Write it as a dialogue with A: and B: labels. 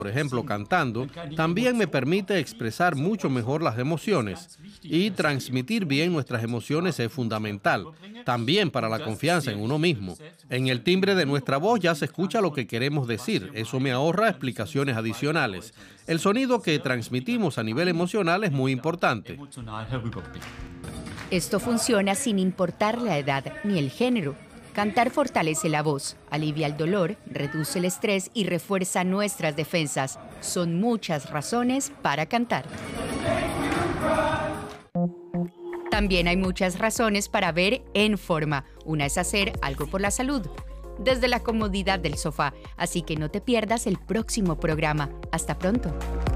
A: por ejemplo, cantando, también me permite expresar mucho mejor las emociones. Y transmitir bien nuestras emociones es fundamental, también para la confianza en uno mismo. En el timbre de nuestra voz ya se escucha lo que queremos decir. Eso me ahorra explicaciones adicionales. El sonido que transmitimos a nivel emocional es muy importante.
B: Esto funciona sin importar la edad ni el género. Cantar fortalece la voz, alivia el dolor, reduce el estrés y refuerza nuestras defensas. Son muchas razones para cantar. También hay muchas razones para ver en forma. Una es hacer algo por la salud, desde la comodidad del sofá. Así que no te pierdas el próximo programa. Hasta pronto.